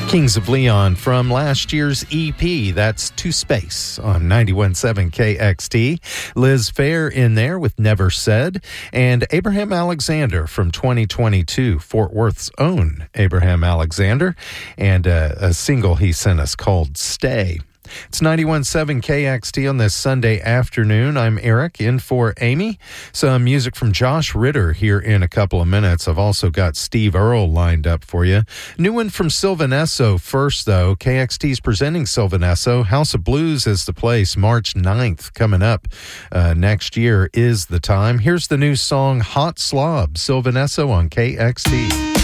Kings of Leon from last year's EP. That's To Space on 91.7 KXT. Liz Phair in there with Never Said. And Abraham Alexander from 2022, Fort Worth's own Abraham Alexander. And a single he sent us called Stay. It's 91.7 KXT on this Sunday afternoon. I'm Eric, in for Amy. Some music from Josh Ritter here in a couple of minutes. I've also got Steve Earle lined up for you. New one from Sylvan Esso first, though. KXT's presenting Sylvan Esso. House of Blues is the place. March 9th coming up next year is the time. Here's the new song Hot Slob, Sylvan Esso on KXT.